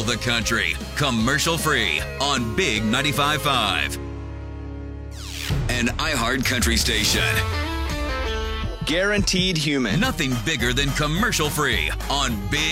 the country, commercial-free on Big 95.5. An iHeart Country station. Guaranteed human. Nothing bigger than commercial-free on Big